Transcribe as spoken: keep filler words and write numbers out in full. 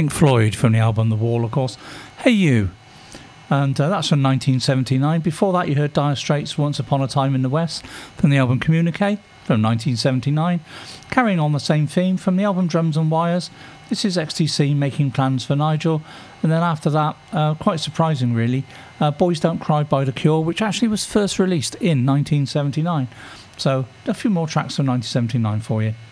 Pink Floyd from the album The Wall, of course. Hey You. And uh, that's from nineteen seventy-nine. Before that, you heard Dire Straits' Once Upon a Time in the West from the album Communique from nineteen seventy-nine. Carrying on the same theme from the album Drums and Wires, this is X T C Making Plans for Nigel. And then after that, uh, quite surprising really, uh, Boys Don't Cry by The Cure, which actually was first released in nineteen seventy-nine. So a few more tracks from nineteen seventy-nine for you.